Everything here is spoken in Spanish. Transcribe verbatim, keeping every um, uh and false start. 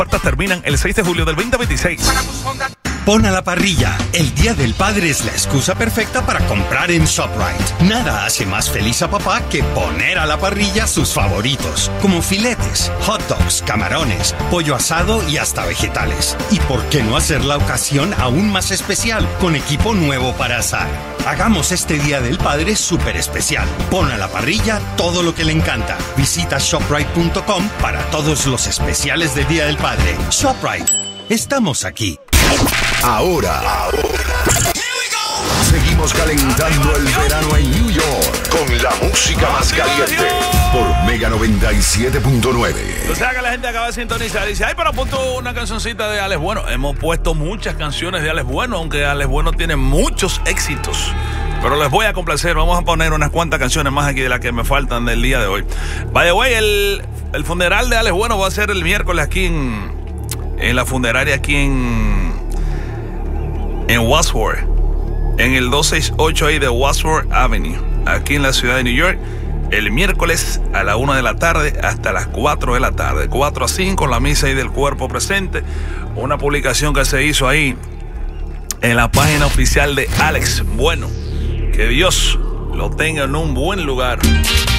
ofertas terminan el seis de julio del veinte veintiséis. Pon a la parrilla. El Día del Padre es la excusa perfecta para comprar en ShopRite. Nada hace más feliz a papá que poner a la parrilla sus favoritos, como filetes, hot dogs, camarones, pollo asado y hasta vegetales. ¿Y por qué no hacer la ocasión aún más especial con equipo nuevo para asar? Hagamos este Día del Padre súper especial. Pon a la parrilla todo lo que le encanta. Visita shoprite punto com para todos los especiales del Día del Padre. ShopRite. Estamos aquí. Ahora, ahora. Seguimos calentando el verano en New York con la música más caliente por Mega noventa y siete punto nueve. O sea que la gente acaba de sintonizar y dice, ay, pero ponte una cancioncita de Alex Bueno. Hemos puesto muchas canciones de Alex Bueno, aunque Alex Bueno tiene muchos éxitos. Pero les voy a complacer, vamos a poner unas cuantas canciones más aquí de las que me faltan del día de hoy. By the way, el, el funeral de Alex Bueno va a ser el miércoles aquí en, en la funeraria aquí en... en Wadsworth, en el doscientos sesenta y ocho ahí de Wadsworth Avenue, aquí en la ciudad de New York, el miércoles a la una de la tarde hasta las cuatro de la tarde, cuatro a cinco, la misa ahí del cuerpo presente. Una publicación que se hizo ahí en la página oficial de Alex Bueno. Que Dios lo tenga en un buen lugar.